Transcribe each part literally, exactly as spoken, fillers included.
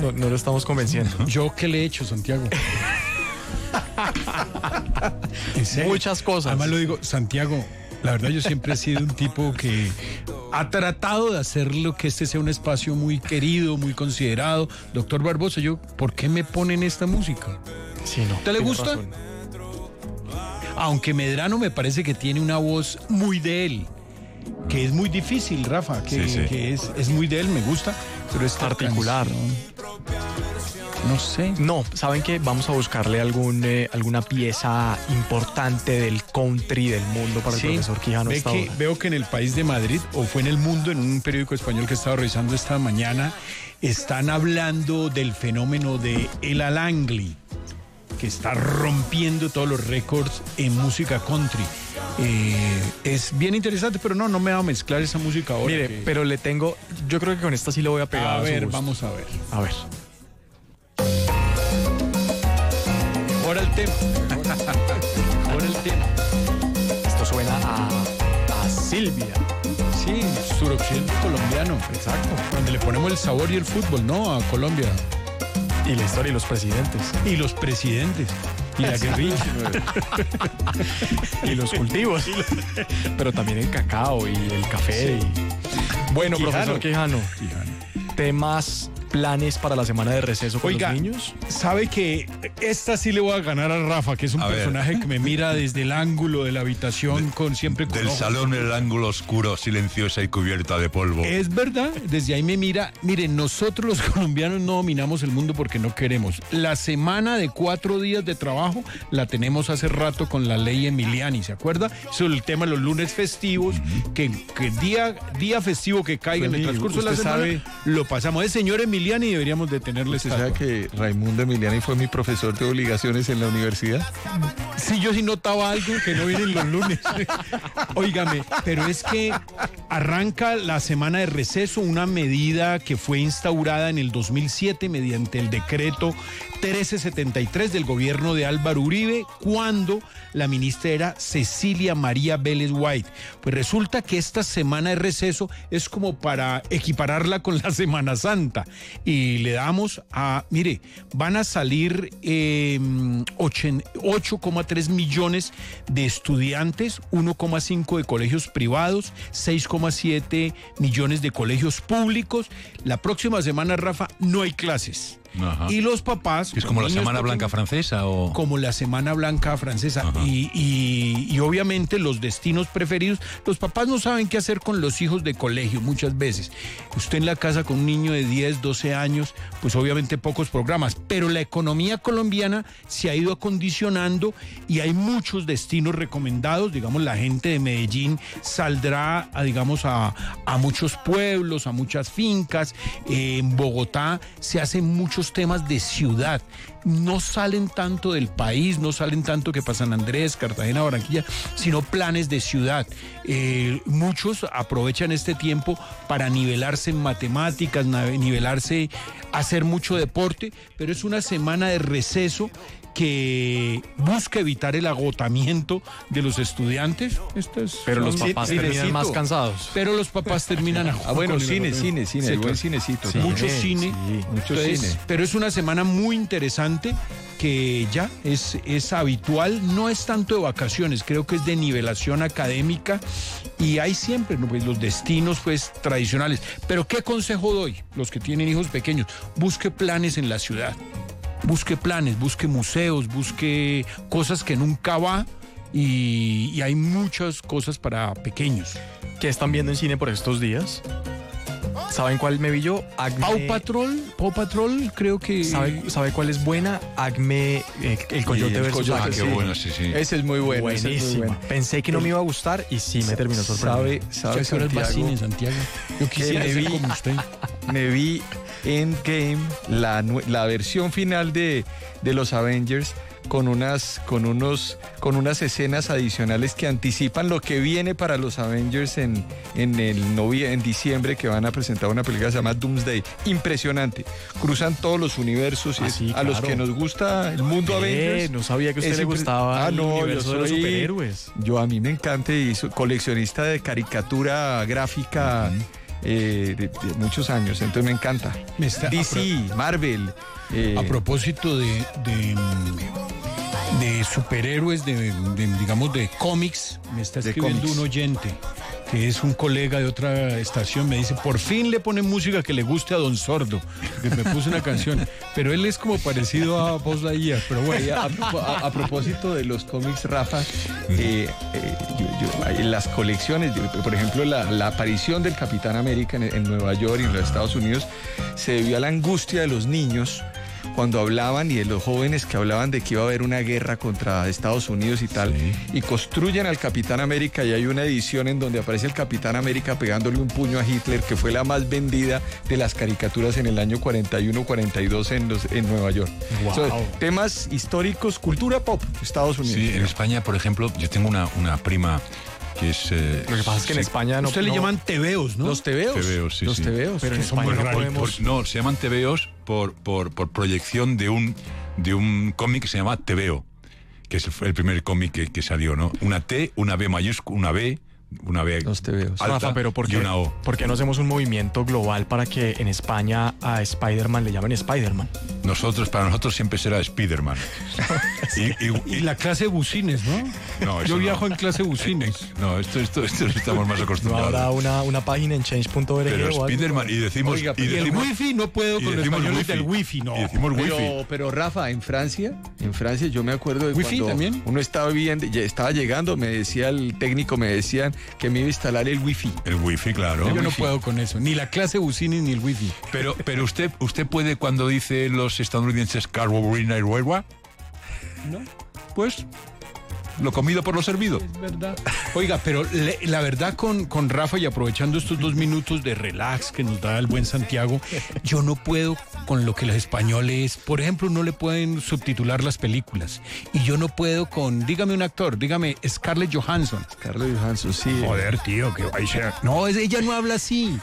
No, no lo estamos convenciendo. ¿Yo qué le he hecho, Santiago? ¿En serio? Muchas cosas. Además lo digo, Santiago, la verdad yo siempre he sido un tipo que ha tratado de hacerlo, que este sea un espacio muy querido, muy considerado. Doctor Barbosa, yo, ¿por qué me ponen esta música? Sí, no. ¿Te le gusta? Razón. Aunque Medrano me parece que tiene una voz muy de él, que es muy difícil, Rafa, que, sí, sí. que es, es muy de él, me gusta, pero es Particular. No sé. No, ¿saben qué? Vamos a buscarle algún, eh, alguna pieza importante del country del mundo para Sí, el profesor Quijano. ve esta que, hora. veo que en el País de Madrid, o fue en El Mundo, en un periódico español que estaba revisando esta mañana, están hablando del fenómeno de Ella Langley, que está rompiendo todos los récords en música country. Eh, es bien interesante, pero no, no me va a mezclar esa música ahora. Mire, que... pero le tengo, yo creo que con esta sí le voy a pegar. A a su ver, gusto. vamos a ver. A ver. Ahora el tema. Ahora el tema. Esto suena a, a Silvia. Sí, suroccidente colombiano. Exacto. Donde le ponemos el sabor y el fútbol, ¿no? A Colombia. Y la historia y los presidentes. Y los presidentes. Y la guerrilla. Y los cultivos. Pero también el cacao y el café. Sí. Y... Bueno, Quijano. profesor Quijano, Quijano. temas, planes para la semana de receso con Oiga, los niños. sabe que esta sí le voy a ganar a Rafa, que es un A ver. personaje que me mira desde el ángulo de la habitación con siempre con Del ojos. salón, el ángulo oscuro, silenciosa y cubierta de polvo. Es verdad, desde ahí me mira. Miren, nosotros los colombianos no dominamos el mundo porque no queremos. La semana de cuatro días de trabajo la tenemos hace rato con la ley Emiliani, ¿se acuerda? Eso es el tema de los lunes festivos, que, que día, día festivo que caiga en el Feli, transcurso de la ¿usted semana, sabe? lo pasamos. Es señor Emiliani y deberíamos de tenerle ¿Usted estatua. sabe que Raimundo Emiliani fue mi profesor de obligaciones en la universidad? Sí, yo sí notaba algo que no vienen los lunes. Óigame, pero es que arranca la semana de receso, una medida que fue instaurada en el dos mil siete mediante el decreto trece setenta y tres del gobierno de Álvaro Uribe, cuando la ministra era Cecilia María Vélez White. Pues resulta que esta semana de receso es como para equipararla con la Semana Santa. Y le damos a, mire, van a salir eh, ocho coma tres millones de estudiantes, uno coma cinco de colegios privados, seis coma siete millones de colegios públicos. La próxima semana, Rafa, no hay clases. Ajá. Y los papás... ¿Es como la niños Semana Blanca pequeños, francesa o...? como la Semana Blanca francesa. Y, y, y obviamente los destinos preferidos, los papás no saben qué hacer con los hijos de colegio muchas veces. Usted en la casa con un niño de diez, doce años, pues obviamente pocos programas, pero la economía colombiana se ha ido acondicionando y hay muchos destinos recomendados. Digamos, la gente de Medellín saldrá a, digamos, a, a muchos pueblos, a muchas fincas. Eh, en Bogotá se hacen muchos temas de ciudad, no salen tanto del país, no salen tanto que para San Andrés, Cartagena, Barranquilla, sino planes de ciudad. Eh, muchos aprovechan este tiempo para nivelarse en matemáticas, nivelarse, hacer mucho deporte, pero es una semana de receso que busca evitar el agotamiento de los estudiantes. Esto es, Pero los son- papás sí, terminan cinecito. más cansados. Pero los papás terminan a Ah, bueno, con el cine, agotamiento. cine, cine, Sí, el buen claro. cinecito. Sí. ¿no? Mucho Sí, cine, sí, mucho Entonces, cine. pero es una semana muy interesante que ya es, es habitual, no es tanto de vacaciones, creo que es de nivelación académica y hay siempre, ¿no? Pues, los destinos pues tradicionales. Pero ¿qué consejo doy? Los que tienen hijos pequeños, busque planes en la ciudad, busque planes, busque museos, busque cosas que nunca va y, y hay muchas cosas para pequeños. ¿Qué están viendo en cine por estos días? ¿Saben cuál me vi yo? Acme... Paw Patrol, Paw Patrol, creo que... ¿Sabe, ¿Sabe cuál es buena? Acme, eh, el Coyote el versus Coyote, Ah, Acme. qué bueno, sí, sí. Ese es muy bueno. ese es muy Buenísima. bueno. Pensé que no me iba a gustar y sí me terminó sorprendiendo. ¿Sabe, sabe ¿Qué horas va a Santiago? cine, Santiago? Yo quisiera me ser vi- como usted. Me vi Endgame, la, nue- la versión final de, de los Avengers, con unas, con unos, con unas escenas adicionales que anticipan lo que viene para los Avengers en, en el novie- en diciembre, que van a presentar una película que se llama Doomsday. Impresionante. Cruzan todos los universos y Ah, es- sí, a los claro. que nos gusta el mundo Eh, Avengers. no sabía que a usted es le impre- gustaba Ah, el no, yo universo de los soy- superhéroes. Yo a mí me encanta y soy coleccionista de caricatura gráfica. eh, de, de muchos años, entonces me encanta. Me está- D C, Marvel. eh, A propósito de, de, de superhéroes, de, de, digamos, de cómics, me está De escribiendo cómics. un oyente, que es un colega de otra estación, me dice, por fin le ponen música que le guste a Don Sordo, que me puso una canción, pero él es como parecido a Buzz Lightyear, pero Oye, bueno. a, a- a propósito de los cómics, Rafa, eh, eh, yo- yo- en las colecciones, yo- por ejemplo, la, la aparición del Capitán América en, en Nueva York y en los Estados Unidos se debió a la angustia de los niños cuando hablaban y de los jóvenes que hablaban de que iba a haber una guerra contra Estados Unidos y tal, y construyen al Capitán América y hay una edición en donde aparece el Capitán América pegándole un puño a Hitler, que fue la más vendida de las caricaturas en el año cuarenta y uno cuarenta y dos en, los, en Nueva York. Wow. So, temas históricos, cultura pop, Estados Unidos. Sí, en España, por ejemplo, yo tengo una, una prima que es... eh, Lo que pasa es que en sí, España no. Usted le no- llaman tebeos, ¿no? Los tebeos. Tebeos, sí, los sí. tebeos. Pero en que son España muy no raritos. podemos. por- no, se llaman tebeos por, por, por proyección de un, de un cómic que se llama Tebeo, que es el, el primer cómic que, que salió, ¿no? Una T, una B mayúscula, una B, una B Los tebeos. alta Rafa, pero ¿por y qué, una O. ¿por qué no hacemos un movimiento global para que en España a Spider-Man le llamen Spider-Man? Nosotros, para nosotros siempre será Spiderman. y, y- Y la clase de bucines, ¿no? No, eso Yo no. viajo en clase de bucines. No, esto, esto, esto estamos más No acostumbrados. habrá una, una página en change punto org Pero o algo? Spiderman, y decimos... Oiga, y Y el decimos wifi no puedo y con los decimos españoles wifi. del wifi, no. Y decimos wifi. Pero, pero Rafa, en Francia, en Francia yo me acuerdo de ¿Wifi cuando también? uno estaba viendo, ya estaba llegando, me decía el técnico, me decían que me iba a instalar el wifi. El wifi, claro. Yo no wifi. puedo con eso. Ni la clase de bucines ni el wifi. Pero, pero usted, usted puede cuando dice los estadounidenses carbohydrate y huelva, ¿No? pues lo comido por lo servido. Es verdad. Oiga, pero le- la verdad con, con Rafa y aprovechando estos dos minutos de relax que nos da el buen Santiago, yo no puedo con lo que los españoles, por ejemplo, no le pueden subtitular las películas. Y yo no puedo con, dígame un actor, dígame Scarlett Johansson. Carlos Johansson, sí. Joder, tío, que vaya. No, es- ella no habla así.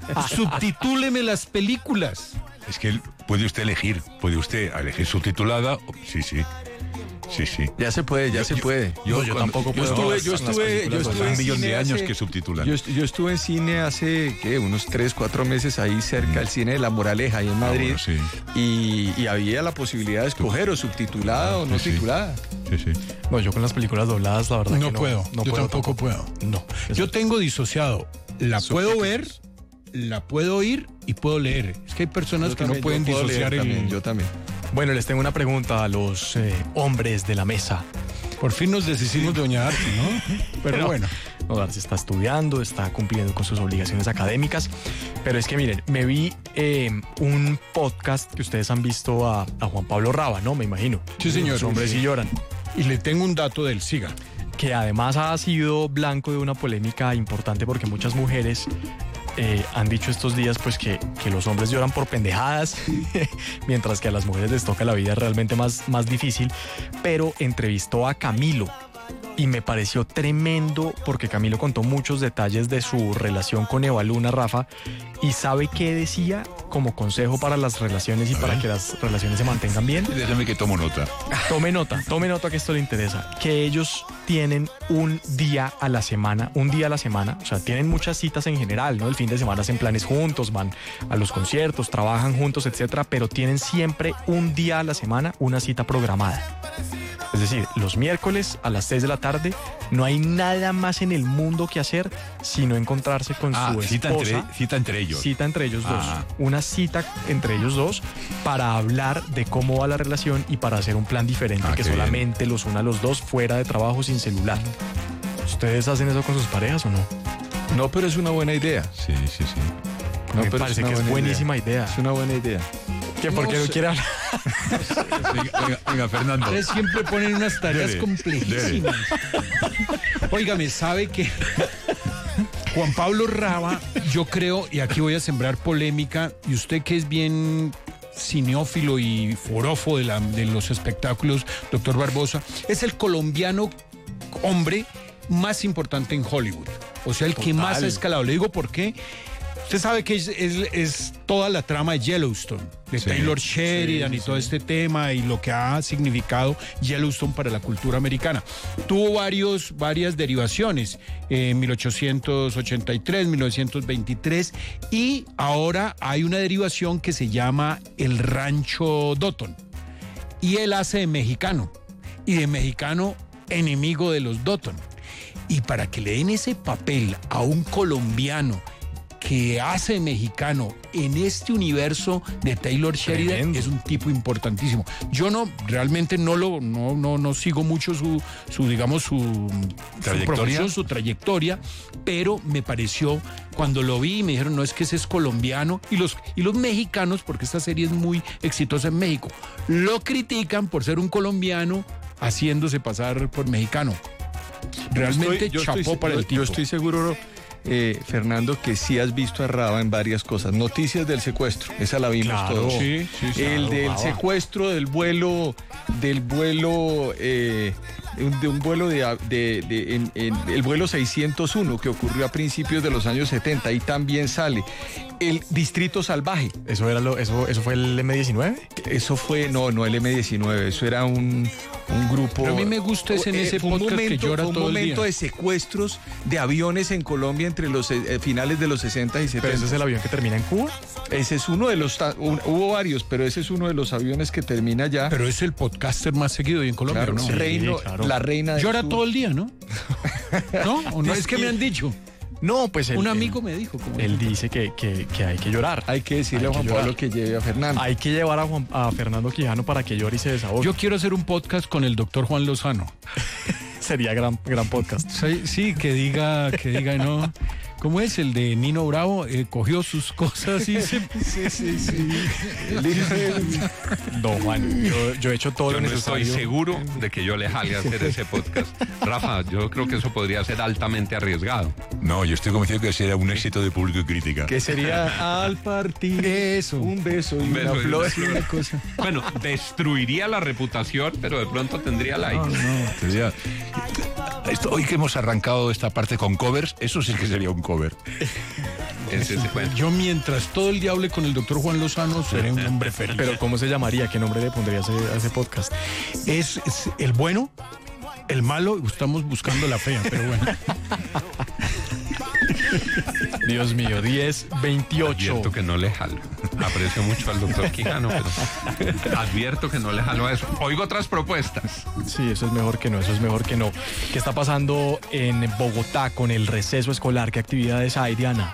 Subtitúleme las películas. Es que puede usted elegir, puede usted elegir subtitulada. o- Sí, sí. Sí, sí. Ya se puede, ya se puede. No, yo tampoco Yo puedo. estuve, yo Las estuve, películas yo de estuve un en millón de cine años hace- que subtitulan. Yo, est- yo estuve en cine hace, ¿qué? Unos tres, cuatro meses ahí cerca, el cine de La Moraleja, ahí en Madrid. Ah, bueno, sí. y, y había la posibilidad de escoger o subtitulada o no Sí, sí. titulada. Sí, sí. No, yo con las películas dobladas, la verdad No, que no puedo, no yo puedo tampoco puedo. No. Yo tengo disociado. La puedo ver, la puedo oír y puedo leer. Es que hay personas Yo que también, no pueden yo puedo disociar leer el... también, yo también. Bueno, les tengo una pregunta a los eh, hombres de la mesa. Por fin nos deshicimos de Doña Arti, ¿no? Pero No. bueno. No, Darcy está estudiando, está cumpliendo con sus obligaciones académicas. Pero es que miren, me vi eh, un podcast que ustedes han visto a, a Juan Pablo Raba, ¿no? Me imagino. Sí, señor. Los hombres sí lloran. Y le tengo un dato del SIGA. Que además ha sido blanco de una polémica importante porque muchas mujeres eh, han dicho estos días pues que, que los hombres lloran por pendejadas, mientras que a las mujeres les toca la vida realmente más, más difícil. Pero entrevistó a Camilo y me pareció tremendo porque Camilo contó muchos detalles de su relación con Eva Luna, Rafa, y sabe qué decía como consejo para las relaciones y para que las relaciones se mantengan bien. Déjame que tomo nota. Tome nota, tome nota que esto le interesa. Que ellos tienen un día a la semana, un día a la semana, o sea, tienen muchas citas en general, ¿no? El fin de semana hacen planes juntos, van a los conciertos, trabajan juntos, etcétera, pero tienen siempre un día a la semana una cita programada. Es decir, los miércoles a las seis de la tarde no hay nada más en el mundo que hacer sino encontrarse con Ah, su cita esposa. entre, cita entre ellos. Cita entre ellos dos. Ah. Una cita entre ellos dos para hablar de cómo va la relación y para hacer un plan diferente Ah, que qué bien. solamente los una a los dos fuera de trabajo sin celular. ¿Ustedes hacen eso con sus parejas o no? No, pero es una buena idea. Sí, sí, sí. No, Me pero parece una que es buena buenísima idea. Es una buena idea. ¿Qué? ¿Por No qué no sé. quiere hablar? Venga, venga, venga, Fernando. Ustedes siempre ponen unas tareas Dele, complejísimas. Óigame, ¿sabe que Juan Pablo Raba, yo creo, y aquí voy a sembrar polémica, y usted que es bien cineófilo y forofo de, la- de los espectáculos, doctor Barbosa, es el colombiano hombre más importante en Hollywood. O sea, el que Total. más ha escalado. Le digo por qué. Usted sabe que es, es, es toda la trama de Yellowstone, de Sí, Taylor Sheridan sí, y todo sí. este tema y lo que ha significado Yellowstone para la cultura americana. Tuvo varios, varias derivaciones, en mil ochocientos ochenta y tres, mil novecientos veintitrés, y ahora hay una derivación que se llama El Rancho Dotton. Y él hace de mexicano, y de mexicano enemigo de los Dotton. Y para que le den ese papel a un colombiano que hace mexicano en este universo de Taylor Sheridan, Tremendo. es un tipo importantísimo. Yo no, realmente no lo, no, no, no sigo mucho su, su digamos, su, su ¿Trayectoria? profesión, su trayectoria, pero me pareció, cuando lo vi, me dijeron, no, es que ese es colombiano, y los, y los mexicanos, porque esta serie es muy exitosa en México, lo critican por ser un colombiano haciéndose pasar por mexicano. Realmente Yo estoy- yo chapó estoy- para yo- el tipo. Yo estoy seguro, eh, Fernando, que sí has visto a Raba en varias cosas. Noticias del secuestro, esa la vimos Claro. todos. Sí, sí, sí. El claro, del Raba. secuestro del vuelo, del vuelo, eh, de un vuelo de, de- de- en- en- el vuelo seiscientos uno que ocurrió a principios de los años setenta, y también sale el Distrito Salvaje. Eso era lo, eso, eso fue el eme diecinueve. Eso fue, no, no el eme diecinueve, eso era un, un grupo. Pero a mí me gusta ese en ese fue un podcast que momento, llora fue un todo el momento día. de secuestros de aviones en Colombia entre los eh, finales de los sesenta y setenta. Pero ese es el avión que termina en Cuba. Ese es uno de los, ta- un- hubo varios, pero ese es uno de los aviones que termina ya. Pero es el podcaster más seguido hoy en Colombia, Claro, ¿no? sí. Reino, claro. la reina del Llora sur. todo el día, ¿no? ¿No? ¿O no? Es que me han dicho. No, pues él, Un él- amigo me dijo. Como Él dice que, que, que hay que llorar. Hay que decirle Hay a Juan que Pablo llorar. que lleve a Fernando. Hay que llevar a, Juan- a Fernando Quijano para que llore y se desahogue. Yo quiero hacer un podcast con el doctor Juan Lozano. Sería gran, gran podcast. Sí, sí, que diga, que diga, no. ¿Cómo es el de Nino Bravo? Eh, cogió sus cosas y se... Sí, sí, sí. El hijo de- No, Juan, yo, yo he hecho todo Yo lo no necesario. estoy seguro de que yo le jale a hacer ese podcast. Rafa, yo creo que eso podría ser altamente arriesgado. No, yo estoy convencido que sería un éxito de público y crítica. que sería al partir Eso. un beso y Un beso una y flor. una Una cosa. Bueno, destruiría la reputación, pero de pronto tendría likes. Sería- esto- hoy que hemos arrancado esta parte con covers, eso sí que sería un cover. Ese es- bueno, Yo mientras todo el día hable con el doctor Juan Lozano seré un hombre feliz. Pero ¿cómo se llamaría? ¿Qué nombre le pondría a ese, a ese podcast? Es, es el bueno, el malo, estamos buscando la fea, pero bueno. Dios mío, diez veintiocho. advierto que no le jalo. Aprecio mucho al doctor Quijano, pero advierto que no le jalo a eso. Oigo otras propuestas. Sí, eso es mejor que no, eso es mejor que no. ¿Qué está pasando en Bogotá con el receso escolar? ¿Qué actividades hay, Diana?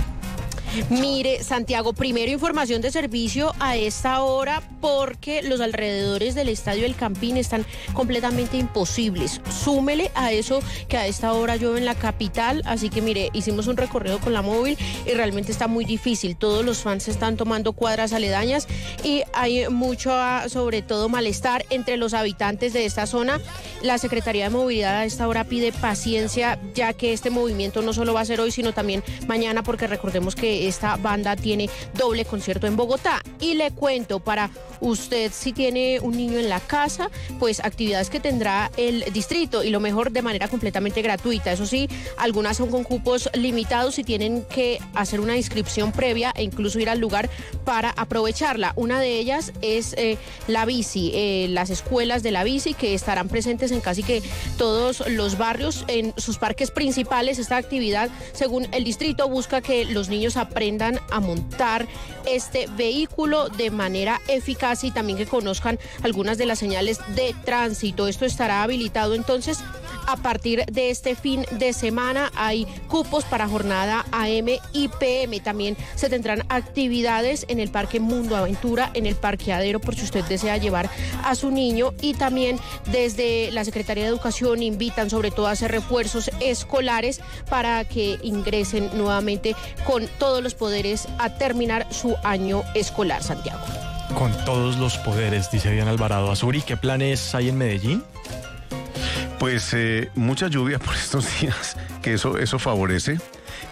Mire, Santiago, primero información de servicio a esta hora porque los alrededores del Estadio El Campín están completamente imposibles. Súmele a eso que a esta hora llueve en la capital, así que mire, hicimos un recorrido con la móvil y realmente está muy difícil. Todos los fans están tomando cuadras aledañas y hay mucho, ah, sobre todo, malestar entre los habitantes de esta zona. La Secretaría de Movilidad a esta hora pide paciencia, ya que este movimiento no solo va a ser hoy, sino también mañana, porque recordemos que esta banda tiene doble concierto en Bogotá. Y le cuento, para usted, si tiene un niño en la casa, pues actividades que tendrá el distrito, y lo mejor de manera completamente gratuita. Eso sí, algunas son con cupos limitados y tienen que hacer una inscripción previa e incluso ir al lugar para aprovecharla. Una de ellas es eh, la bici, eh, las escuelas de la bici, que estarán presentes en casi que todos los barrios, en sus parques principales. Esta actividad, según el distrito, busca que los niños aprendan a montar este vehículo de manera eficaz y también que conozcan algunas de las señales de tránsito. Esto estará habilitado entonces a partir de este fin de semana. Hay cupos para jornada A M y P M. También se tendrán actividades en el Parque Mundo Aventura, en el parqueadero, por si usted desea llevar a su niño. Y también desde la Secretaría de Educación invitan sobre todo a hacer refuerzos escolares para que ingresen nuevamente con todos los poderes a terminar su año escolar, Santiago. Con todos los poderes, dice Diana Alvarado. Azuri, ¿qué planes hay en Medellín? Pues eh, mucha lluvia por estos días, que eso, eso favorece.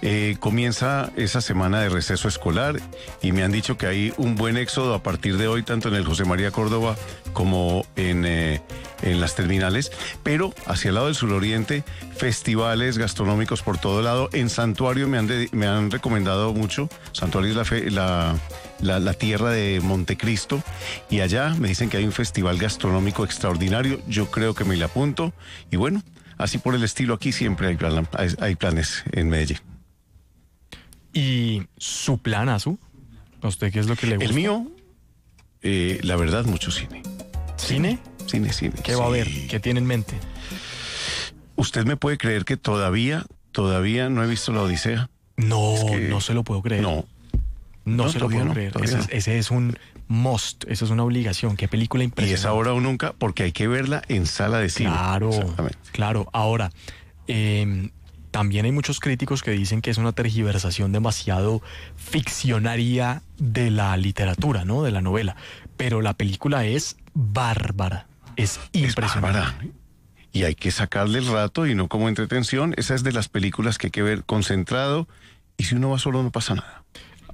Eh, comienza esa semana de receso escolar y me han dicho que hay un buen éxodo a partir de hoy, tanto en el José María Córdoba como en, eh, en las terminales, pero hacia el lado del suroriente, festivales gastronómicos por todo lado. En Santuario me han, de, me han recomendado mucho. Santuario es la, fe, la, la, la tierra de Montecristo y allá me dicen que hay un festival gastronómico extraordinario. Yo creo que me le apunto y bueno, así por el estilo, aquí siempre hay, plan, hay, hay planes en Medellín. ¿Y su plan, Azu? ¿A usted qué es lo que le gusta? El mío, eh, la verdad, mucho cine. ¿Cine? Cine, cine. ¿Qué va a ver? ¿Qué tiene en mente? ¿Usted me puede creer que todavía, todavía no he visto La Odisea? No, Es que- no se lo puedo creer. No. No, No, se lo todavía puedo no, creer. todavía Ese, es- no. ese es un must, eso es una obligación. Qué película Y impresionante. es ahora o nunca, porque hay que verla en sala de cine. Claro, Exactamente. claro. Ahora, eh, también hay muchos críticos que dicen que es una tergiversación demasiado ficcionaria de la literatura, ¿no? De la novela. Pero la película es bárbara. Es Es impresionante. bárbara. Y hay que sacarle el rato y no como entretención. Esa es de las películas que hay que ver concentrado. Y si uno va solo, no pasa nada.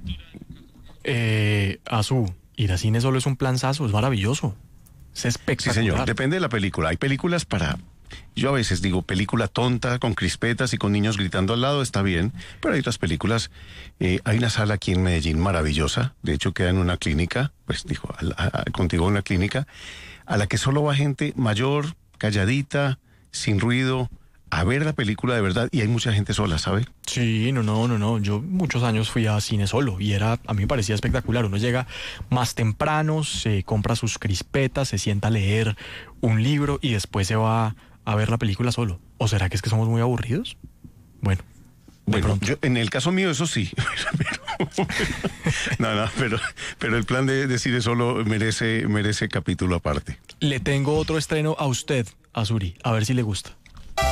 Eh, Azú, ir a cine solo es un planzazo, es maravilloso. Es Sí, espectacular. señor. Depende de la película. Hay películas para... Yo a veces digo, película tonta, con crispetas y con niños gritando al lado, está bien. Pero hay otras películas. Eh, hay una sala aquí en Medellín maravillosa. De hecho, queda en una clínica. Pues dijo, a- a- a- contigo una clínica. A la que solo va gente mayor, calladita, sin ruido, a ver la película de verdad. Y hay mucha gente sola, ¿sabe? Sí, no, no, no, no. Yo muchos años fui a cine solo y era, a mí me parecía espectacular. Uno llega más temprano, se compra sus crispetas, se sienta a leer un libro y después se va a ver la película solo. ¿O será que es que somos muy aburridos? Bueno, de Bueno, pronto. yo, en el caso mío, eso sí. Pero- no, no, pero, pero el plan de, de cine solo merece, merece capítulo aparte. Le tengo otro estreno a usted, Azuri, a ver si le gusta.